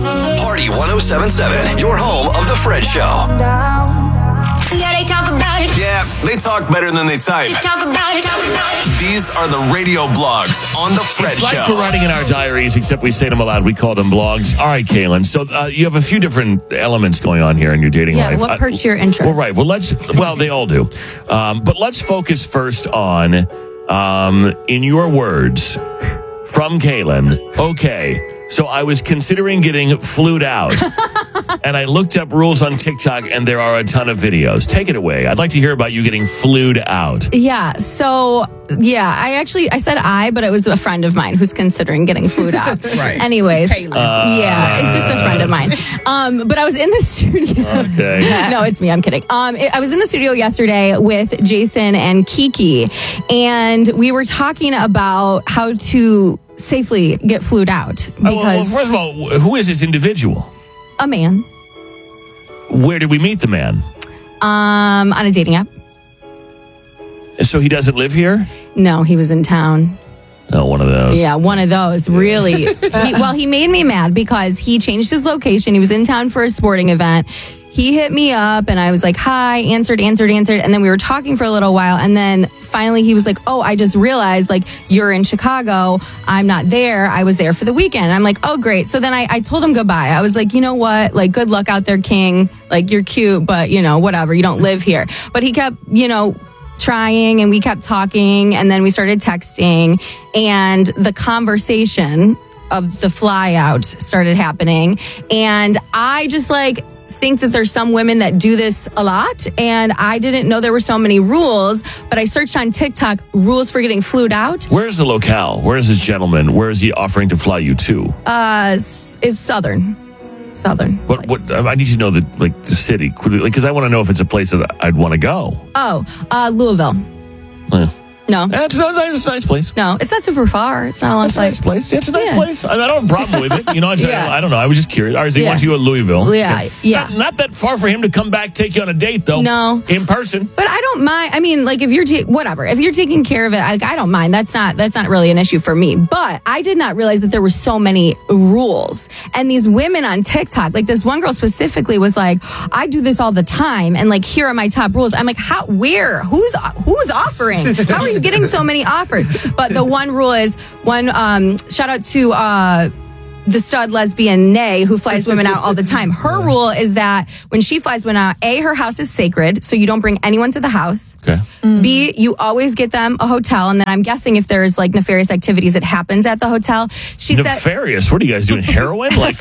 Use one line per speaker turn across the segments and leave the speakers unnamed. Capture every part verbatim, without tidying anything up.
Party one oh seven point seven, your home of The Fred Show.
Yeah, they talk about it.
Yeah, they talk better than they type.
They talk about it, talk about it.
These are the radio blogs on The Fred
It's
Show.
like we're writing in our diaries, except we say them aloud. We call them blogs. All right, Kaylin. So uh, you have a few different elements going on here in your dating
Yeah,
life.
what
Uh,
perks your interest?
Well, right. Well, let's. Well, they all do. Um, but let's focus first on, um, in your words, from Kaylin. Okay. So I was considering getting flued out, and I looked up rules on TikTok, and there are a ton of videos. Take it away. I'd like to hear about you getting flued out.
Yeah. So, yeah, I actually, I said I, but it was a friend of mine who's considering getting flued out.
Right.
Anyways.
Kaylin.
Yeah, it's just a friend of mine. Um, but I was in the studio.
Okay.
No, it's me. I'm kidding. Um, it, I was in the studio yesterday with Jason and Kiki, and we were talking about how to safely get flued out
Oh, well, well,
because
first of all, who is this individual?
a man
Where did we meet the man?
um, on a dating app.
So he doesn't live here?
No, he was in town.
Oh, one of those.
Yeah, one of those. Really. he, well, he made me mad because he changed his location. He was in town for a sporting event. He hit me up and I was like, hi, answered, answered, answered. And then we were talking for a little while. And then finally he was like, oh, I just realized like you're in Chicago. I'm not there. I was there for the weekend. I'm like, oh, great. So then I, I told him goodbye. I was like, you know what? Like, good luck out there, King. Like, you're cute, but you know, whatever. You don't live here. But he kept, you know, trying and we kept talking and then we started texting and the conversation of the fly out started happening. And I just like think that there's some women that do this a lot. And I didn't know there were so many rules, but I searched on TikTok rules for getting flued out.
Where's the locale? Where is this gentleman? Where is he offering to fly you to?
Uh, is Southern. Southern.
What?
place.
What? I need to know the like the city because I want to know if it's a place that I'd want to go.
Oh, uh, Louisville.
Yeah.
No.
That's a nice, it's a nice place.
No, it's not super far. It's not a long
It's a
flight.
nice place. It's a nice
Yeah.
place. I, I don't have a problem with it. You know, I,
Yeah.
I don't know. I was just curious. All right, so he
Yeah.
wants you at Louisville.
Yeah, yeah.
Not, not that far for him to come back, take you on a date, though.
No.
In person.
But I don't mind. I mean, like if you're ta- whatever, if you're taking care of it, I, I don't mind. That's not that's not really an issue for me. But I did not realize that there were so many rules. And these women on TikTok, like this one girl specifically, was like, "I do this all the time, and like here are my top rules." I'm like, "How? Where? Who's who's offering? How are you getting so many offers?" But the one rule is one. Um, shout out to. Uh, the stud lesbian Nay, who flies women out all the time. Her rule is that when she flies women out, A, her house is sacred, so you don't bring anyone to the house.
Okay.
B, you always get them a hotel, and then I'm guessing if there's like nefarious activities that happens at the hotel. She said,
Nefarious. What are you guys doing? Heroin? Like,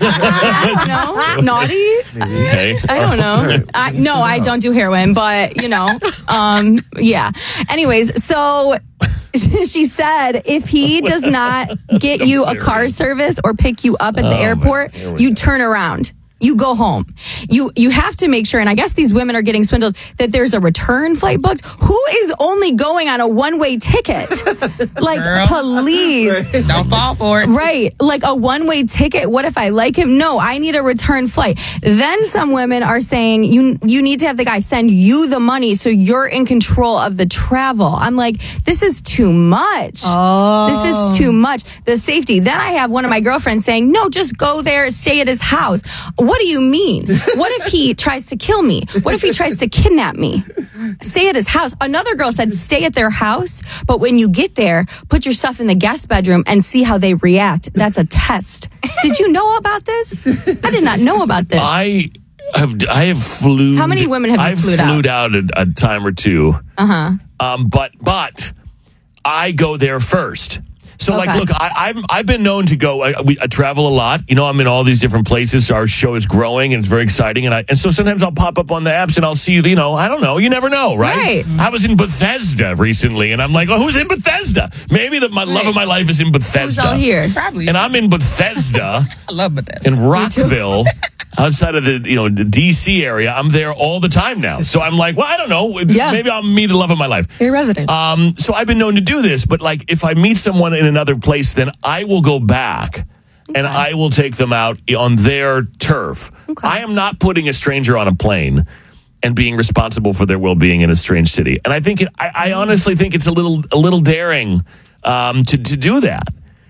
I don't know, naughty?
okay.
I don't know. I, no, I don't do heroin, but you know, um, yeah. Anyways, so she said if he does not get you a car service or pick you up at the
Oh,
airport,
man. Here we
you
go.
turn around. You go home. You you have to make sure, and I guess these women are getting swindled, that there's a return flight booked. Who is only going on a one-way ticket? Like,
Girl.
please.
Don't fall for it.
Right. Like a one-way ticket. What if I like him? No, I need a return flight. Then some women are saying you you need to have the guy send you the money so you're in control of the travel. I'm like, this is too much.
Oh.
This is too much. The safety. Then I have one of my girlfriends saying, no, just go there, stay at his house. What do you mean? What if he tries to kill me? What if he tries to kidnap me? Stay at his house. Another girl said, stay at their house, but when you get there, put your stuff in the guest bedroom and see how they react. That's a test. Did you know about this? I did not know about this.
I have I have flew.
How many women have you
I've
flued out?
flued out a, a time or two. Uh huh. Um, but but I go there first. So like,
Okay.
look, I, I've I've been known to go. I, we, I travel a lot. You know, I'm in all these different places. Our show is growing and it's very exciting. And I and so sometimes I'll pop up on the apps and I'll see. You know, I don't know. You never know, right?
Right.
I was in Bethesda recently, and I'm like, oh, who's in Bethesda? Maybe the, my love of my life is in Bethesda.
Who's all here?
Probably.
And I'm in Bethesda.
I love Bethesda.
In Rockville, outside of the you know the D C area. I'm there all the time now. So I'm like, well, I don't know.
Yeah.
Maybe I'll meet the love of my life.
You're a resident.
Um, so I've been known to do this, but like if I meet someone in another place, then I will go back and I will take them out on their turf.
Okay.
I am not putting a stranger on a plane and being responsible for their well-being in a strange city. And I think it, I, I honestly think it's a little a little daring um, to to do that.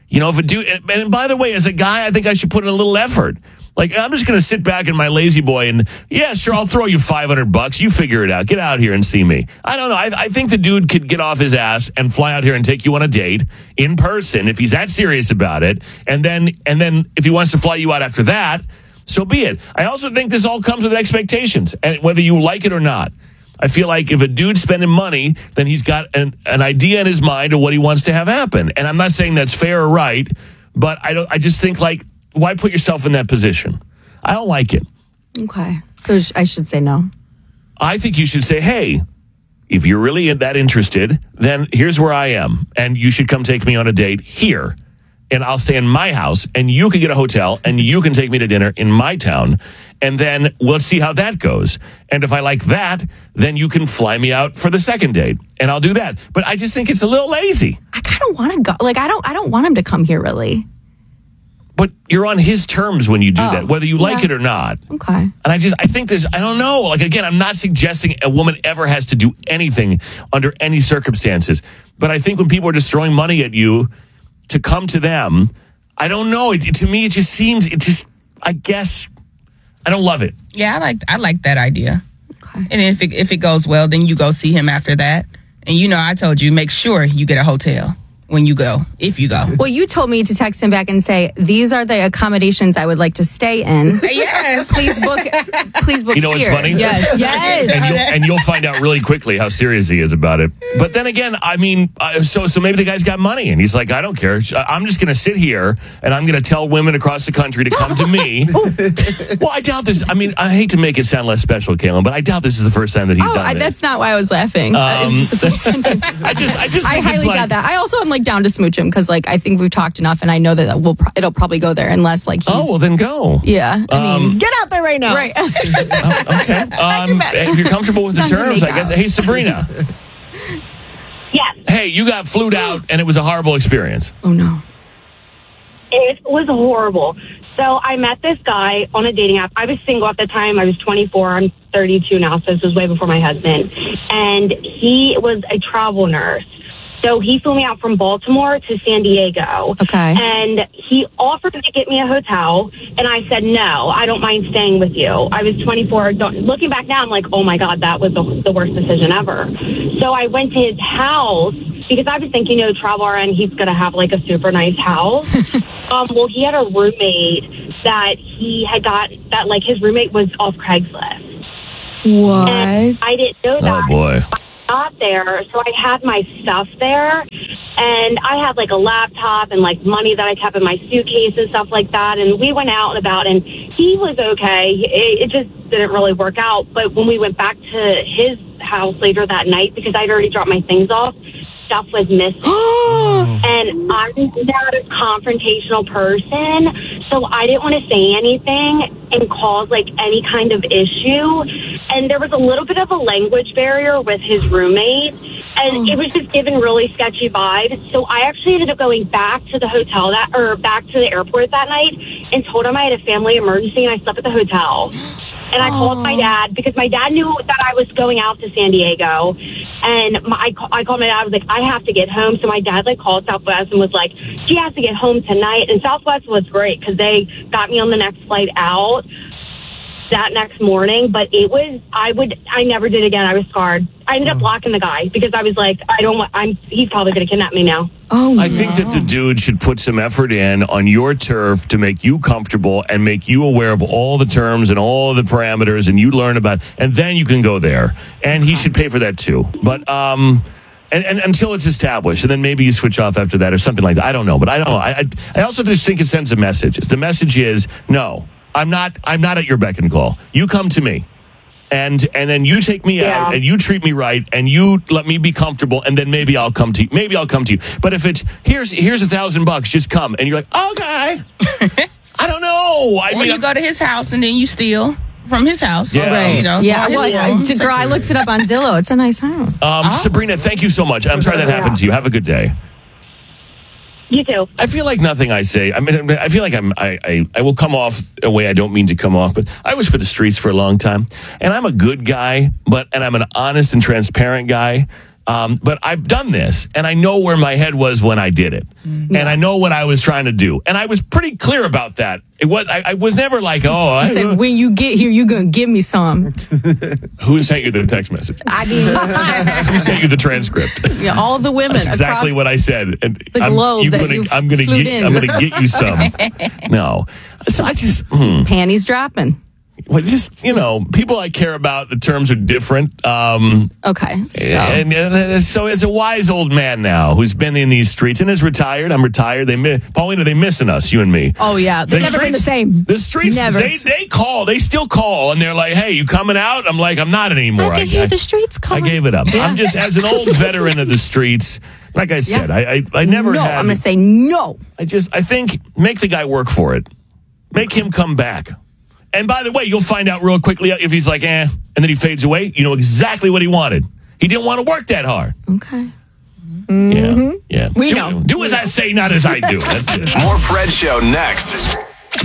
You know, if a dude, and, and by the way, as a guy, I think I should put in a little effort. Like, I'm just going to sit back in my lazy boy and, yeah, sure, I'll throw you five hundred bucks. You figure it out. Get out here and see me. I don't know. I, I think the dude could get off his ass and fly out here and take you on a date in person if he's that serious about it. And then, and then if he wants to fly you out after that, so be it. I also think this all comes with expectations, and whether you like it or not. I feel like if a dude's spending money, then he's got an, an idea in his mind of what he wants to have happen. And I'm not saying that's fair or right, but I don't. I just think, like, why put yourself in that position? I don't like it.
Okay. So sh- I should say no.
I think you should say, hey, if you're really that interested, then here's where I am. And you should come take me on a date here. And I'll stay in my house. And you can get a hotel. And you can take me to dinner in my town. And then we'll see how that goes. And if I like that, then you can fly me out for the second date. And I'll do that. But I just think it's a little lazy.
I kind of want to go. Like, I don't I don't want him to come here, really.
But you're on his terms when you do
Oh,
that, whether you like
yeah.
it or not.
Okay.
And I just, I think there's, I don't know. Like, again, I'm not suggesting a woman ever has to do anything under any circumstances. But I think when people are just throwing money at you to come to them, I don't know. It, to me, it just seems, it just, I guess, I don't love it.
Yeah, I like I like that idea.
Okay.
And if it, if it goes well, then you go see him after that. And you know, I told you, make sure you get a hotel when you go, if you go.
Well, you told me to text him back and say, these are the accommodations I would like to stay in.
Yes.
Please book, please book
You know what's
here.
funny?
Yes, yes.
And you'll, and you'll find out really quickly how serious he is about it. But then again, I mean, uh, so so maybe the guy's got money, and he's like, I don't care. I'm just going to sit here, and I'm going to tell women across the country to come to me. Well, I doubt this. I mean, I hate to make it sound less special, Kaylin, but I doubt this is the first time that he's
Oh,
done
I,
this.
that's not why I was laughing. Uh, it was just the first sentence.
I just, I just
I
think it's
highly
like,
doubt that. I also am like down to smooch him because like I think we've talked enough, and I know that we'll pro- it'll probably go there unless like he's,
oh, well, then go.
yeah. I mean,
Get out there right now.
right.
Okay. Um, if you're comfortable with the
Time to
terms,
make
I guess.
out.
Hey, Sabrina.
Yes,
Hey, you got flued out, and it was a horrible experience.
Oh no.
it was horrible. So I met this guy on a dating app. I was single at the time. I was twenty-four. I'm thirty-two now, so this was way before my husband. And he was a travel nurse. So he flew me out from Baltimore to San Diego.
Okay.
And he offered to get me a hotel, and I said, no, I don't mind staying with you. I was twenty-four. Don't, looking back now, I'm like, oh, my God, that was the, the worst decision ever. So I went to his house because I was thinking, you know, traveler, and he's going to have, like, a super nice house. um, well, he had a roommate that he had got, that, like, his roommate was off Craigslist.
What?
And I didn't know that.
Oh, boy.
Got there, so I had my stuff there, and I had like a laptop and like money that I kept in my suitcase and stuff like that. And we went out and about, and he was okay. It, it just didn't really work out. But when we went back to his house later that night, because I'd already dropped my things off, stuff was missing. And I'm not a confrontational person, so I didn't want to say anything and cause like any kind of issue. And there was a little bit of a language barrier with his roommate, and it was just giving really sketchy vibes. So I actually ended up going back to the hotel that, or back to the airport that night, and told him I had a family emergency and I slept at the hotel. And I called my dad because my dad knew that I was going out to San Diego. And my, I, ca- I called my dad. I was like, I have to get home. So my dad like called Southwest and was like, she has to get home tonight. And Southwest was great because they got me on the next flight out that next morning. But it was, I would, I never did again. I was scarred. I ended up blocking the guy because I was like, I don't want, I'm, he's probably going to kidnap me now.
Oh,
I think that the dude should put some effort in on your turf to make you comfortable and make you aware of all the terms and all the parameters, and you learn about, and then you can go there. And he should pay for that too. But um, and, and until it's established, and then maybe you switch off after that or something like that. I don't know, but I don't know. I I, I also just think it sends a message. The message is no, I'm not. I'm not at your beck and call. You come to me. And and then you take me
Yeah.
out and you treat me right and you let me be comfortable, and then maybe I'll come to you. Maybe I'll come to you. But if it's here's here's a thousand bucks, just come, and you're like, okay, I don't know. I
Or
mean,
you
I'm-
go to his house and then you steal from his house.
Yeah.
Right. You know,
yeah.
go to
Well,
his
I,
room.
girl, I looked it up on Zillow. It's a nice house.
um, Sabrina, thank you so much. I'm sorry that happened to you. Have a good day.
You too.
I feel like nothing I say. I mean, I feel like I'm. I, I I will come off a way I don't mean to come off. But I was for the streets for a long time, and I'm a good guy. But and I'm an honest and transparent guy. Um, but I've done this, and I know where my head was when I did it, mm-hmm. and I know what I was trying to do, and I was pretty clear about that. It was I, I was never like, oh,
you
I,
said uh, when you get here, you're gonna give me some.
Who sent you the text message?
I mean,
who sent you the transcript?
Yeah, all the women.
That's exactly what I said. And
the
I'm,
globe
you
that
gonna,
you
I'm gonna
flew
get.
in.
I'm gonna get you some. No, so I just hmm.
panties dropping.
Well, just, you know, people I care about, the terms are different. Um,
okay. So.
And, and so as a wise old man now who's been in these streets and is retired, I'm retired. They miss, Paulina, they missing us, you and me.
Oh, yeah. They've
the
never
streets,
been the same.
The streets,
never.
They, they call. They still call. And they're like, hey, you coming out? I'm like, I'm not anymore.
I can
I,
hear
I,
the streets calling.
I gave it up.
Yeah.
I'm just, as an old veteran of the streets, like I said, yeah. I, I, I never
no,
had.
I'm going to say no.
I just, I think, make the guy work for it. Make him come back. And by the way, you'll find out real quickly if he's like, eh, and then he fades away. You know exactly what he wanted. He didn't want to work that hard.
Okay.
Mm-hmm. Yeah. Yeah.
We
do,
know.
Do as I say, not as I do. That's it.
More Fred Show next.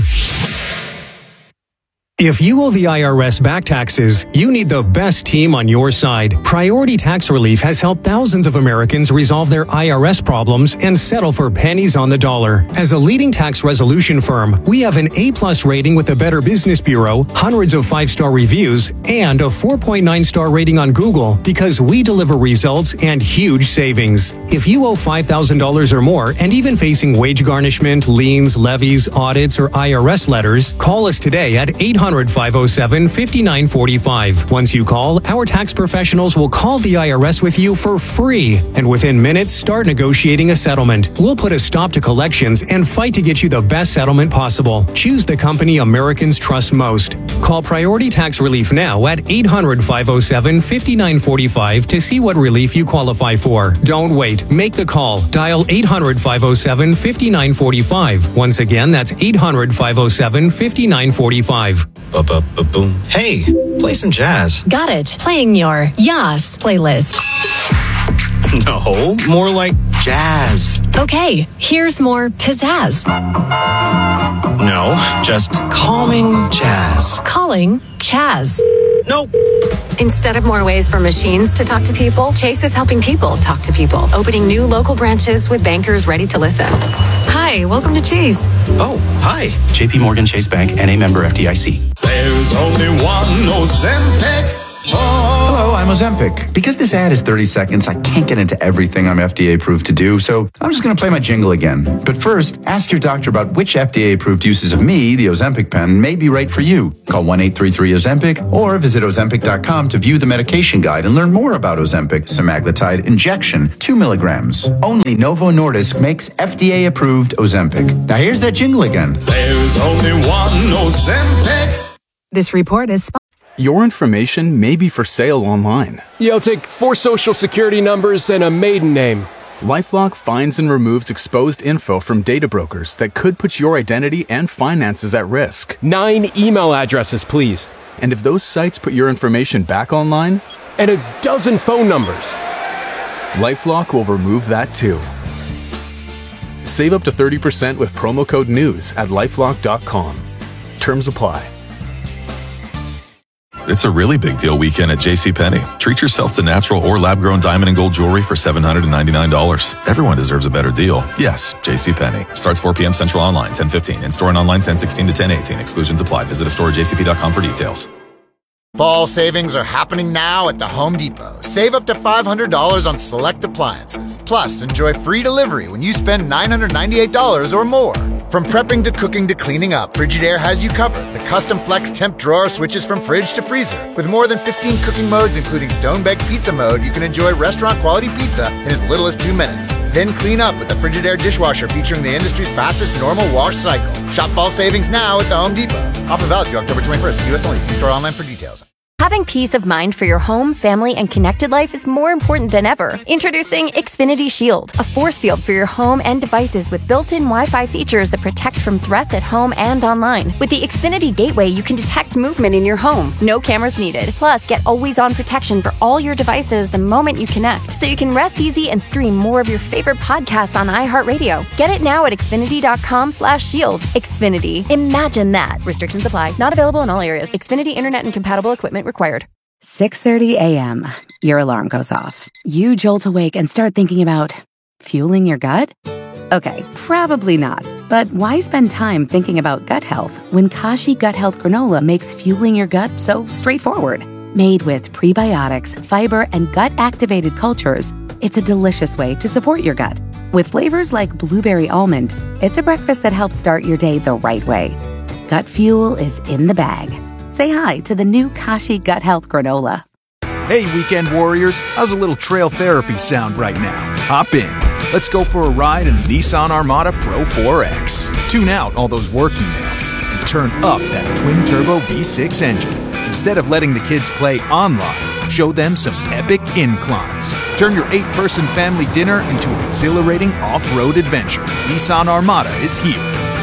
If you owe the I R S back taxes, you need the best team on your side. Priority Tax Relief has helped thousands of Americans resolve their I R S problems and settle for pennies on the dollar. As a leading tax resolution firm, we have an A-plus rating with the Better Business Bureau, hundreds of five-star reviews, and a four point nine star rating on Google because we deliver results and huge savings. If you owe five thousand dollars or more and even facing wage garnishment, liens, levies, audits, or I R S letters, call us today at eight hundred, five oh seven, five nine four five. Once you call, our tax professionals will call the I R S with you for free, and within minutes, start negotiating a settlement. We'll put a stop to collections and fight to get you the best settlement possible. Choose the company Americans trust most. Call Priority Tax Relief now at eight hundred, five oh seven, five nine four five to see what relief you qualify for. Don't wait. Make the call. Dial eight hundred, five oh seven, five nine four five. Once again, that's eight hundred, five oh seven, five nine four five.
Ba-ba-ba-boom. Hey, play some jazz.
Got it. Playing your Yas playlist.
No, more like jazz.
Okay, here's more pizzazz.
No, just calming jazz.
Calling Chaz.
Nope.
Instead of more ways for machines to talk to people, Chase is helping people talk to people, opening new local branches with bankers ready to listen. Hi, welcome to Chase.
Oh, hi. J P Morgan Chase Bank, N A member F D I C.
There's only one Ozempic. Hello, I'm Ozempic. Because this ad is thirty seconds, I can't get into everything I'm F D A approved to do, so I'm just going to play my jingle again. But first, ask your doctor about which F D A approved uses of me, the Ozempic pen, may be right for you. Call one eight three three Ozempic or visit Ozempic dot com to view the medication guide and learn more about Ozempic semaglutide injection, two milligrams. Only Novo Nordisk makes F D A approved Ozempic. Now here's that jingle again.
There's only one Ozempic.
This report is sponsored.
Your information may be for sale online.
Yo, take four social security numbers and a maiden name.
LifeLock finds and removes exposed info from data brokers that could put your identity and finances at risk.
Nine email addresses, please.
And if those sites put your information back online?
And a dozen phone numbers.
LifeLock will remove that too. Save up to thirty percent with promo code NEWS at lifelock dot com. Terms apply.
It's a really big deal weekend at JCPenney. Treat yourself to natural or lab-grown diamond and gold jewelry for seven hundred ninety-nine dollars. Everyone deserves a better deal. Yes, JCPenney. Starts four p.m. Central online, ten fifteen. In-store and online, ten sixteen to ten eighteen. Exclusions apply. Visit a store at j c p dot com for details.
Fall savings are happening now at the Home Depot. Save up to five hundred dollars on select appliances. Plus, enjoy free delivery when you spend nine hundred ninety-eight dollars or more. From prepping to cooking to cleaning up, Frigidaire has you covered. The custom flex temp drawer switches from fridge to freezer. With more than fifteen cooking modes, including stone-baked pizza mode, you can enjoy restaurant-quality pizza in as little as two minutes. Then clean up with the Frigidaire dishwasher featuring the industry's fastest normal wash cycle. Shop fall savings now at the Home Depot. Offer valid through October twenty-first. U S only. See store online for details.
Having peace of mind for your home, family, and connected life is more important than ever. Introducing Xfinity Shield, a force field for your home and devices with built-in Wi-Fi features that protect from threats at home and online. With the Xfinity Gateway, you can detect movement in your home. No cameras needed. Plus, get always-on protection for all your devices the moment you connect, so you can rest easy and stream more of your favorite podcasts on iHeartRadio. Get it now at xfinity dot com slash shield. Xfinity. Imagine that. Restrictions apply. Not available in all areas. Xfinity Internet and compatible equipment required.
six thirty a.m. Your alarm goes off. You jolt awake and start thinking about fueling your gut? Okay, probably not. But why spend time thinking about gut health when Kashi Gut Health Granola makes fueling your gut so straightforward? Made with prebiotics, fiber, and gut-activated cultures, it's a delicious way to support your gut. With flavors like blueberry almond, it's a breakfast that helps start your day the right way. Gut fuel is in the bag. Say hi to the new Kashi Gut Health Granola.
Hey, weekend warriors, how's a little trail therapy sound right now? Hop in. Let's go for a ride in the Nissan Armada Pro four X. Tune out all those work emails and turn up that twin-turbo V six engine. Instead of letting the kids play online, show them some epic inclines. Turn your eight-person family dinner into an exhilarating off-road adventure. Nissan Armada is here.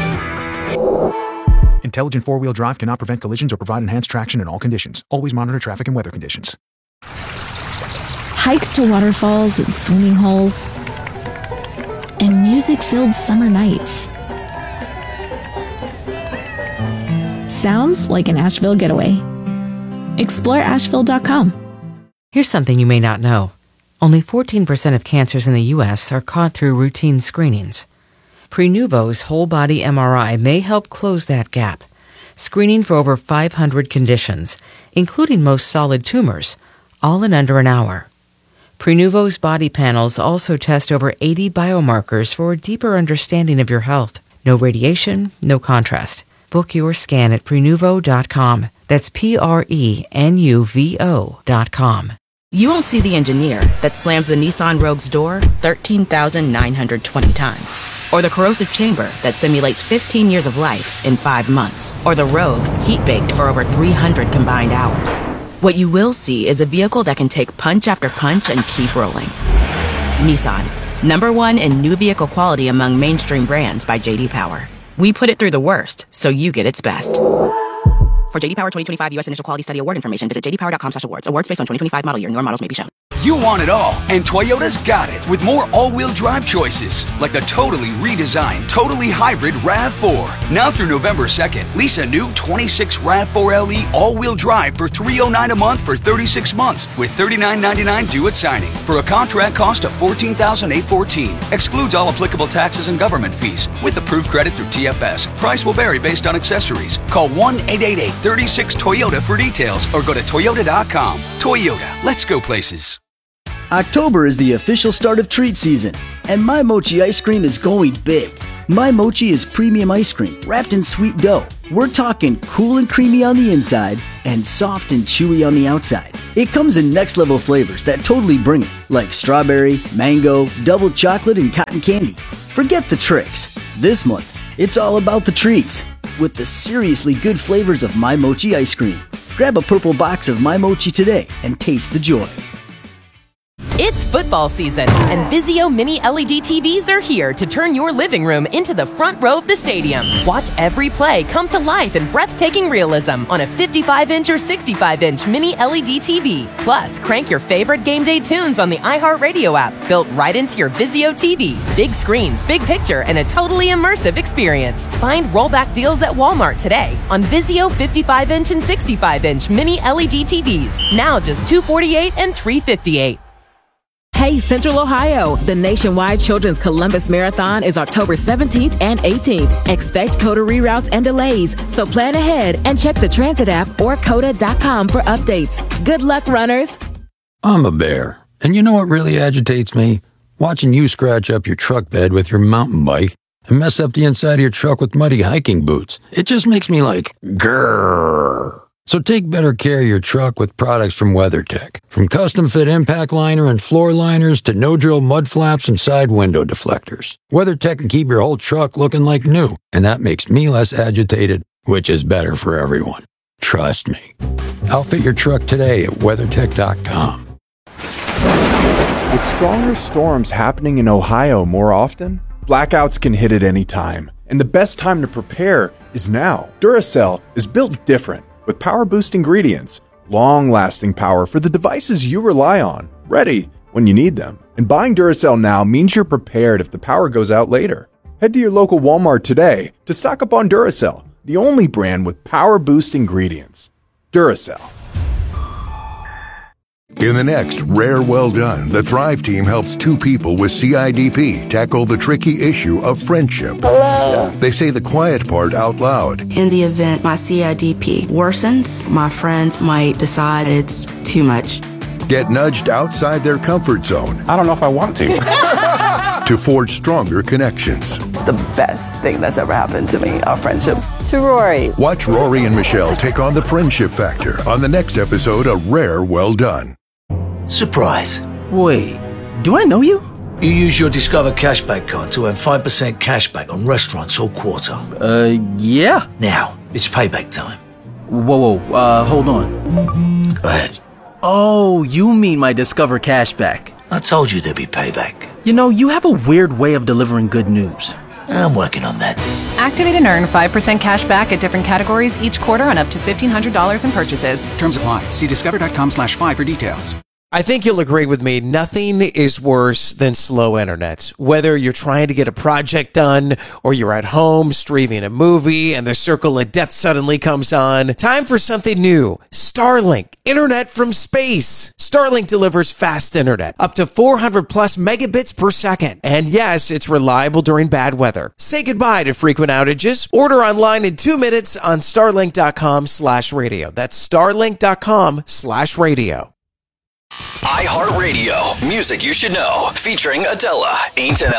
Intelligent four-wheel drive cannot prevent collisions or provide enhanced traction in all conditions. Always monitor traffic and weather conditions.
Hikes to waterfalls and swimming holes, and music-filled summer nights. Sounds like an Asheville getaway. Explore Asheville dot com.
Here's something you may not know. Only fourteen percent of cancers in the U S are caught through routine screenings. Prenuvo's whole-body M R I may help close that gap, screening for over five hundred conditions, including most solid tumors, all in under an hour. Prenuvo's body panels also test over eighty biomarkers for a deeper understanding of your health. No radiation, no contrast. Book your scan at Prenuvo dot com. That's P R E N U V O dot com.
You won't see the engineer that slams the Nissan Rogue's door thirteen thousand nine hundred twenty times. Or the corrosive chamber that simulates fifteen years of life in five months. Or the Rogue heat-baked for over three hundred combined hours. What you will see is a vehicle that can take punch after punch and keep rolling. Nissan, number one in new vehicle quality among mainstream brands by J D Power. We put it through the worst, so you get its best. For J D Power twenty twenty-five U S Initial Quality Study Award information, visit j d power dot com slash awards. Awards based on twenty twenty-five model year. Newer models may be shown.
You want it all, and Toyota's got it with more all-wheel drive choices, like the totally redesigned, totally hybrid RAV four. Now through November second, lease a new twenty-six RAV four L E all-wheel drive for three hundred nine dollars a month for thirty-six months, with thirty-nine ninety-nine due at signing, for a contract cost of fourteen thousand eight hundred fourteen dollars. Excludes all applicable taxes and government fees, with approved credit through T F S. Price will vary based on accessories. Call one eight eight eight, three six, Toyota for details, or go to toyota dot com. Toyota, let's go places.
October is the official start of treat season, and My Mochi ice cream is going big. My Mochi is premium ice cream wrapped in sweet dough. We're talking cool and creamy on the inside and soft and chewy on the outside. It comes in next level flavors that totally bring it, like strawberry, mango, double chocolate, and cotton candy. Forget the tricks. This month, it's all about the treats with the seriously good flavors of My Mochi ice cream. Grab a purple box of My Mochi today and taste the joy.
It's football season, and Vizio Mini L E D T Vs are here to turn your living room into the front row of the stadium. Watch every play come to life in breathtaking realism on a fifty-five inch or sixty-five inch Mini L E D T V. Plus, crank your favorite game day tunes on the iHeartRadio app, built right into your Vizio T V. Big screens, big picture, and a totally immersive experience. Find rollback deals at Walmart today on Vizio fifty-five inch and sixty-five inch Mini L E D T Vs. Now just two hundred forty-eight dollars and three hundred fifty-eight dollars.
Hey, Central Ohio! The nationwide Children's Columbus Marathon is October seventeenth and eighteenth. Expect COTA reroutes and delays, so plan ahead and check the transit app or coda dot com for updates. Good luck, runners!
I'm a bear, and you know what really agitates me? Watching you scratch up your truck bed with your mountain bike and mess up the inside of your truck with muddy hiking boots. It just makes me like, grrr. So take better care of your truck with products from WeatherTech. From custom-fit impact liner and floor liners to no-drill mud flaps and side window deflectors. WeatherTech can keep your whole truck looking like new, and that makes me less agitated, which is better for everyone. Trust me. Outfit your truck today at weather tech dot com.
With stronger storms happening in Ohio more often, blackouts can hit at any time, and the best time to prepare is now. Duracell is built different, with power-boost ingredients, long-lasting power for the devices you rely on, ready when you need them. And buying Duracell now means you're prepared if the power goes out later. Head to your local Walmart today to stock up on Duracell, the only brand with power-boost ingredients. Duracell.
In the next Rare Well Done, the Thrive team helps two people with C I D P tackle the tricky issue of friendship. Hello. They say the quiet part out loud.
In the event my C I D P worsens, my friends might decide it's too much.
Get nudged outside their comfort zone.
I don't know if I want to.
To forge stronger connections.
It's the best thing that's ever happened to me, our friendship. To Rory.
Watch Rory and Michelle take on the friendship factor on the next episode of Rare Well Done.
Surprise.
Wait, do I know you?
You use your Discover Cashback card to earn five percent cashback on restaurants all quarter.
Uh, yeah.
Now, it's payback time.
Whoa, whoa, uh, hold on.
Go ahead.
Oh, you mean my Discover Cashback.
I told you there'd be payback.
You know, you have a weird way of delivering good news.
I'm working on that.
Activate and earn five percent cash back at different categories each quarter on up to fifteen hundred dollars in purchases.
Terms apply. See discover.com slash five for details.
I think you'll agree with me. Nothing is worse than slow internet. Whether you're trying to get a project done or you're at home streaming a movie and the circle of death suddenly comes on. Time for something new. Starlink. Internet from space. Starlink delivers fast internet. Up to four hundred plus megabits per second. And yes, it's reliable during bad weather. Say goodbye to frequent outages. Order online in two minutes on starlink.com slash radio. That's starlink.com slash radio.
iHeartRadio, music you should know, featuring Adela, Ain't an